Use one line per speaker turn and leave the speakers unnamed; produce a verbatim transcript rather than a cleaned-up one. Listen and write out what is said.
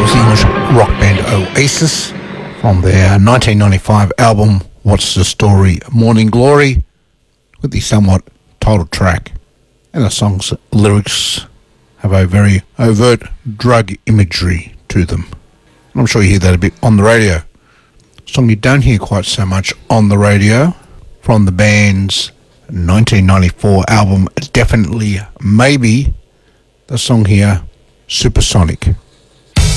rock band Oasis from their nineteen ninety-five album What's the Story, Morning Glory, with the somewhat title track. And the song's lyrics have a very overt drug imagery to them. And I'm sure you hear that a bit on the radio. A song you don't hear quite so much on the radio from the band's nineteen ninety-four album Definitely Maybe, the song here, Supersonic.